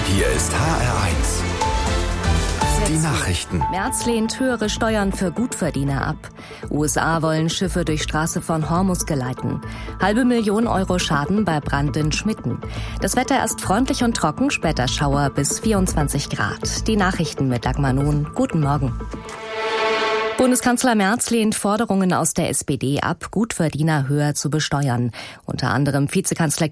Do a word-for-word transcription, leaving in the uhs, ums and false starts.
Hier ist H R eins. Die Nachrichten. Merz lehnt höhere Steuern für Gutverdiener ab. U S A wollen Schiffe durch Straße von Hormuz geleiten. Halbe Million Euro Schaden bei Brand in Schmitten. Das Wetter erst freundlich und trocken, später Schauer bis vierundzwanzig Grad. Die Nachrichten mit Dagmar Nun. Guten Morgen. Bundeskanzler Merz lehnt Forderungen aus der S P D ab, Gutverdiener höher zu besteuern. Unter anderem Vizekanzler